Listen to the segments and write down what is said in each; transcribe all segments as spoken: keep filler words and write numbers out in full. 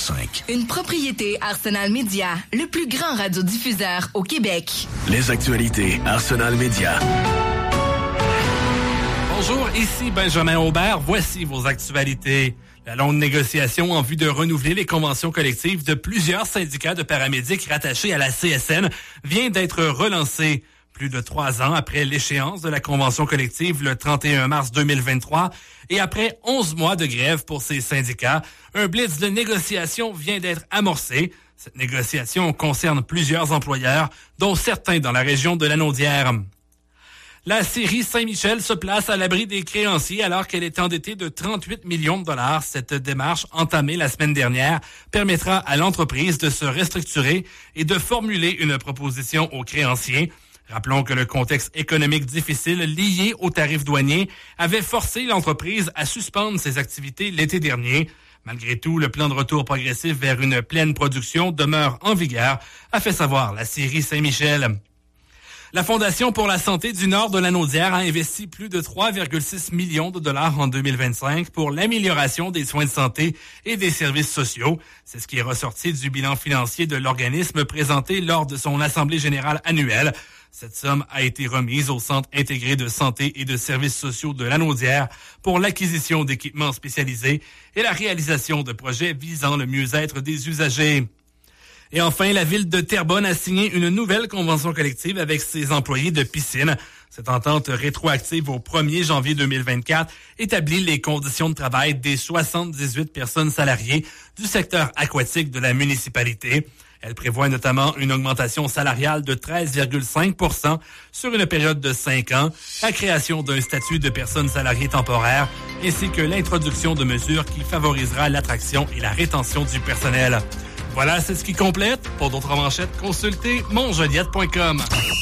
cinq. Une propriété Arsenal Média, le plus grand radiodiffuseur au Québec. Les actualités Arsenal Média. Bonjour, ici Benjamin Aubert. Voici vos actualités. La longue négociation en vue de renouveler les conventions collectives de plusieurs syndicats de paramédics rattachés à la C S N vient d'être relancée. Plus de trois ans après l'échéance de la convention collective le trente et un mars deux mille vingt-trois et après onze mois de grève pour ces syndicats, un blitz de négociation vient d'être amorcé. Cette négociation concerne plusieurs employeurs, dont certains dans la région de Lanaudière. La scierie Saint-Michel se place à l'abri des créanciers alors qu'elle est endettée de trente-huit millions de dollars. Cette démarche, entamée la semaine dernière, permettra à l'entreprise de se restructurer et de formuler une proposition aux créanciers. Rappelons que le contexte économique difficile lié aux tarifs douaniers avait forcé l'entreprise à suspendre ses activités l'été dernier. Malgré tout, le plan de retour progressif vers une pleine production demeure en vigueur, a fait savoir la scierie Saint-Michel. La Fondation pour la santé du Nord de Lanaudière a investi plus de trois virgule six millions de dollars en deux mille vingt-cinq pour l'amélioration des soins de santé et des services sociaux. C'est ce qui est ressorti du bilan financier de l'organisme présenté lors de son assemblée générale annuelle. Cette somme a été remise au Centre intégré de santé et de services sociaux de Lanaudière pour l'acquisition d'équipements spécialisés et la réalisation de projets visant le mieux-être des usagers. Et enfin, la ville de Terrebonne a signé une nouvelle convention collective avec ses employés de piscine. Cette entente rétroactive au premier janvier deux mille vingt-quatre établit les conditions de travail des soixante-dix-huit personnes salariées du secteur aquatique de la municipalité. Elle prévoit notamment une augmentation salariale de treize virgule cinq pour cent sur une période de cinq ans, la création d'un statut de personne salariée temporaire, ainsi que l'introduction de mesures qui favorisera l'attraction et la rétention du personnel. Voilà, c'est ce qui complète. Pour d'autres manchettes, consultez mon joliette point com.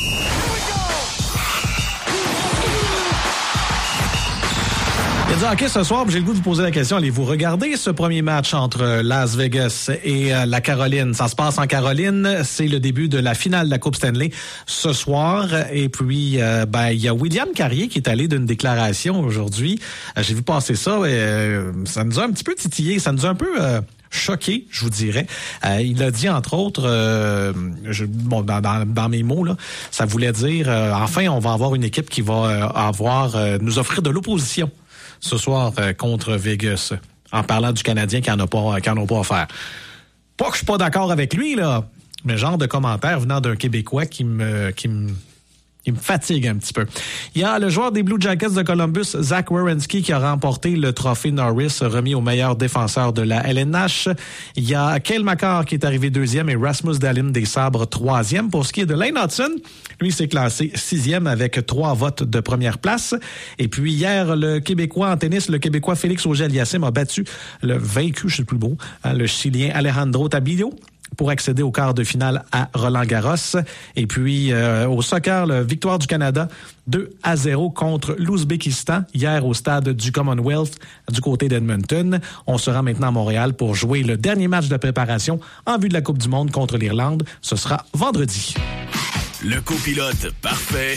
Il y a du hockey ce soir, j'ai le goût de vous poser la question. Allez-vous regarder ce premier match entre Las Vegas et euh, la Caroline? Ça se passe en Caroline. C'est le début de la finale de la Coupe Stanley ce soir. Et puis, euh, ben, il y a William Carrier qui est allé d'une déclaration aujourd'hui. Euh, j'ai vu passer ça. Et, euh, ça nous a un petit peu titillé. Ça nous a un peu... Euh, choqué, je vous dirais. Euh, il a dit, entre autres, euh, je, bon, dans, dans, dans mes mots, là, ça voulait dire, euh, enfin, on va avoir une équipe qui va euh, avoir euh, nous offrir de l'opposition ce soir euh, contre Vegas, en parlant du Canadien qui en a pas, qui en a pas à faire. Pas que je suis pas d'accord avec lui, là, mais genre de commentaire venant d'un Québécois qui me, qui me, qui me fatigue un petit peu. Il y a le joueur des Blue Jackets de Columbus, Zach Werenski, qui a remporté le trophée Norris remis au meilleur défenseur de la L N H. Il y a Cale Makar qui est arrivé deuxième et Rasmus Dahlin des Sabres troisième. Pour ce qui est de Lane Hudson, lui s'est classé sixième avec trois votes de première place. Et puis hier, le Québécois en tennis, le Québécois Félix Auger-Aliassime a battu le vaincu, je sais plus le beau, hein, le Chilien Alejandro Tabilo, pour accéder au quart de finale à Roland-Garros. Et puis, euh, au soccer, la victoire du Canada, deux à zéro contre l'Ouzbékistan, hier au stade du Commonwealth du côté d'Edmonton. On se rend maintenant à Montréal pour jouer le dernier match de préparation en vue de la Coupe du monde contre l'Irlande. Ce sera vendredi. Le copilote parfait